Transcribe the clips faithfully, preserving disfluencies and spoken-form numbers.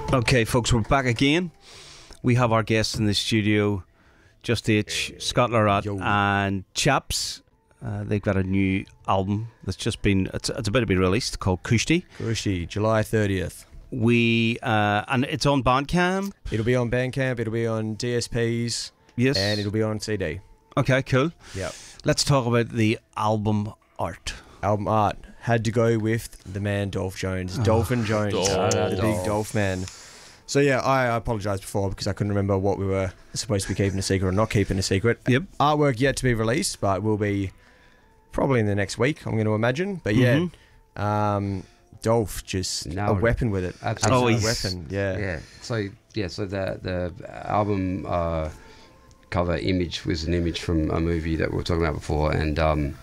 Okay, folks, we're back again. We have our guests in the studio, Just H, Scott Larat, and Chaps. Uh, they've got a new album that's just been, it's, it's about to be released, called Kushti. Kushti, July thirtieth. We, uh, and it's on Bandcamp. It'll be on Bandcamp, it'll be on D S Ps, yes, and it'll be on C D. Okay, cool. Yep. Let's talk about the album art. Album art had to go with the man Dolph Jones, oh, Dolphin Jones, Dolph. uh, the big Dolph man. So yeah, I, I apologise before because I couldn't remember what we were supposed to be keeping a secret or not keeping a secret. Yep. Artwork yet to be released, but will be probably in the next week, I'm going to imagine. But yeah, mm-hmm. um, Dolph just no, a weapon with it. Absolutely, a weapon. Yeah. Yeah. So yeah, so the the album uh, cover image was an image from a movie that we were talking about before, and um,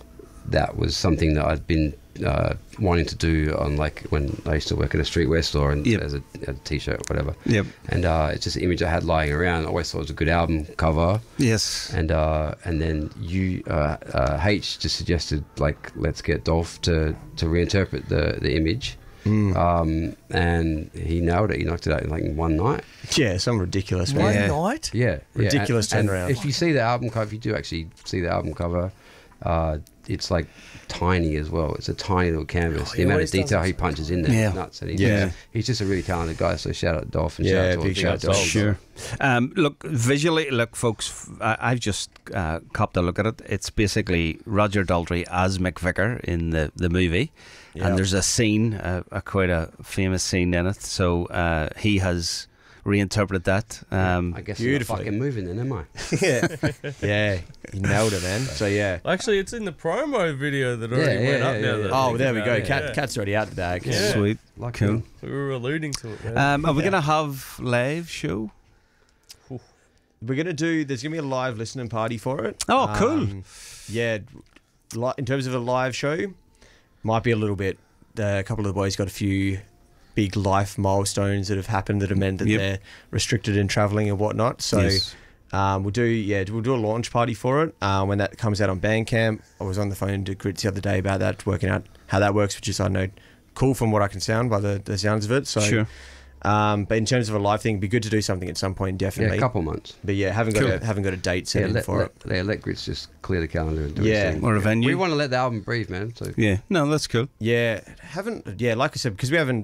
that was something that I'd been uh, wanting to do on, like, when I used to work at a streetwear store and yep. as a, a t-shirt or whatever. Yep. And uh, it's just an image I had lying around. I always thought it was a good album cover. Yes. And uh, and then you uh, uh, H just suggested, like, let's get Dolph to to reinterpret the the image. Mm. Um, and he nailed it. He knocked it out in like in one night. Yeah, some ridiculous one yeah. night. Yeah, ridiculous yeah. And, turnaround. and if you see the album cover, if you do actually see the album cover, uh, it's like tiny as well. It's a tiny little canvas. Oh, the amount of detail he punches in there yeah. is nuts. And he's, yeah. just, he's just a really talented guy. So shout out Dolph and yeah, shout out to big shout out to Dolph. Sure. Um, look, visually, look, folks, I, I've just uh, copped a look at it. It's basically Roger Daltrey as Mick Vicker in the, the movie. Yep. And there's a scene, uh, a quite a famous scene in it. So uh, he has reinterpreted that. Um, I guess you're fucking moving then, am I? yeah, yeah, you nailed it, man. So yeah, actually, it's in the promo video that already yeah, yeah, went up yeah, now. Yeah, that oh, there we go. it, Cat, yeah. Cat's already out today. Yeah. Sweet, like cool. We were alluding to it. Yeah. Um, are we yeah. gonna have live show? We're gonna do. There's gonna be a live listening party for it. Oh, cool. Um, yeah, li- in terms of a live show, might be a little bit. Uh, a couple of the boys got a few big life milestones that have happened that have meant that yep. they're restricted in travelling and whatnot. So yes. um, we'll do yeah we'll do a launch party for it uh, when that comes out on Bandcamp. I was on the phone to Grits the other day about that, working out how that works, which is, I know, cool from what I can sound by the, the sounds of it. So sure. Um, but in terms of a live thing, it'd be good to do something at some point, definitely. Yeah, a couple months. But yeah, haven't got cool. a, haven't got a date set yeah, in let, for let, it. Yeah, let Grits just clear the calendar and do yeah. his thing. Or a venue. We want to let the album breathe, man. So yeah, no, that's cool. Yeah, haven't yeah, like I said, because we haven't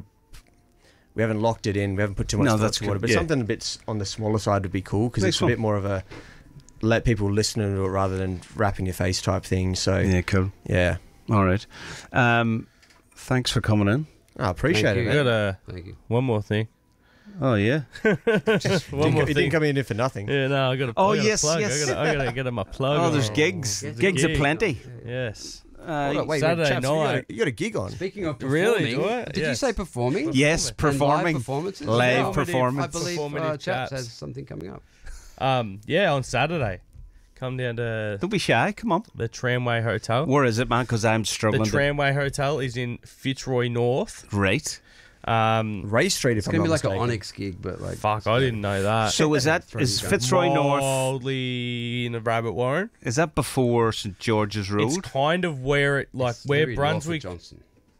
we haven't locked it in, we haven't put too much no, thought that's toward cool. it. But yeah. something a bit s- on the smaller side would be cool because it's fun. a bit more of a let people listen to it rather than rap in your face type thing. So yeah, cool. Yeah. All right. Um, thanks for coming in. I appreciate Thank it. you. I Man. got a, thank you. one more thing. Oh yeah. Just one didn't, more it thing. didn't come in for nothing. Yeah, no, I got to. Oh, I gotta yes, plug. yes. I got to. I got to get my plug. Oh, on. there's gigs. There's a Gigs gig. aplenty. Yes. Uh, Hold on, wait, Saturday wait, chaps, you got, night. a, you got a gig on. Speaking of Really? performing, Do I? did you Yes. say performing? yes, And performing. live performances? Live Well, performance. I believe uh, Performative Chaps chaps. has something coming up. Um, yeah, on Saturday, come down to Don't be shy. Come on. the Tramway Hotel. Where is it, man? Because I'm The struggling. Tramway Hotel is in Fitzroy North. to... Right. Um, Ray Street, if It's I'm going to not be like mistaken. an Onyx gig, but like... fuck, I didn't know that. So is that is Fitzroy North? Mildly in the Rabbit Warren. Is that before St George's Road? It's kind of where it like It's where very north of Brunswick Johnson.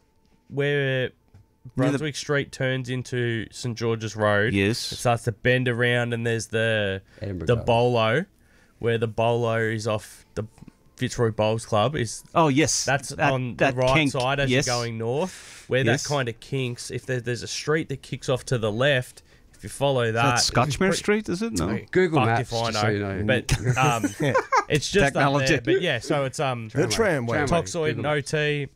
where Brunswick Street turns into St George's Road. It Yes. starts to bend around, and there's the Edinburgh the Garden. Bolo, where the Bolo is off the Fitzroy Bowls Club. Is Oh yes. that's That- on that the right kink. side as Yes. you're going north, where Yes. that kind of kinks. If there, there's a street that kicks off to the left, if you follow Is that, that Scotchmere it's Street, is it? No. pretty- Google fucked Maps, if I just so you know. But um, it's just Technology. up there. But yeah, so it's um The tramway. Tramway. Toxoid and Google O T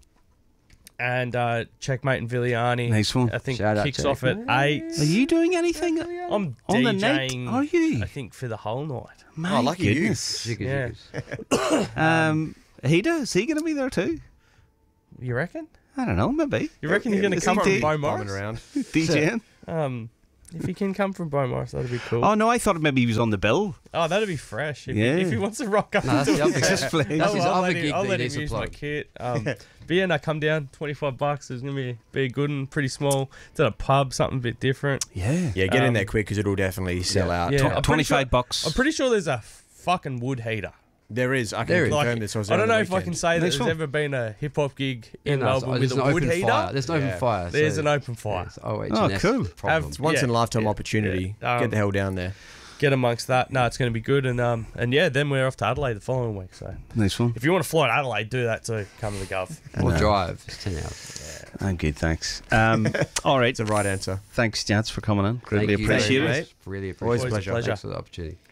and uh, Checkmate and Villiani. Nice one. I think Shout out, kicks Check. off at eight. Are you doing anything I'm on the night? DJing. Are you? I think for the whole night. My Oh, lucky you. goodness. Jiggas, Yeah. jiggas. Um, Hida, is he going to be there too? You reckon? I don't know. Maybe. You reckon he's going to Is come he from D- Beaumont? Bombing around. DJing. Um, if he can come from Beaumont, that'd be cool. Oh no, I thought maybe he was on the bill. Oh, that'd be fresh. If, Yeah. he, if he wants to rock up No, that's to the it. other Just play. That's his I'll, I'll other let him, gig I'll that let he him needs to use my plug. kit. Um, but yeah, no, come down, twenty-five bucks. It's going to be, be a good one, pretty small. It's at a pub, something a bit different. Yeah. Yeah, get in Um, there quick because it'll definitely sell yeah. out. Yeah, Top- I'm pretty Twenty-five sure- bucks. I'm pretty sure there's a fucking wood heater There is. I can There is. confirm Like, this. I, was I there don't on know the if I can weekend. say that Nice there's one. ever been a hip hop gig Yeah, in no, Melbourne there's with a no wood open heater. fire. There's no Yeah. open fire. There's so an open fire. it's O H Oh, and S cool. problem. Have- It's once Yeah, in a lifetime yeah, opportunity. yeah. Um, Get the hell down there. Get amongst that. No, it's going to be good. And um and yeah, then we're off to Adelaide the following week. So Nice one. if you want to fly to Adelaide, do that too. Come to the Gov. Or No. drive. It's ten hours. I'm good, thanks. Um, all right. It's the right answer. Thanks, gents, for coming in. Greatly Thank you appreciate very it. it. much. Really appreciate Always it. a pleasure. pleasure. Thanks for the opportunity.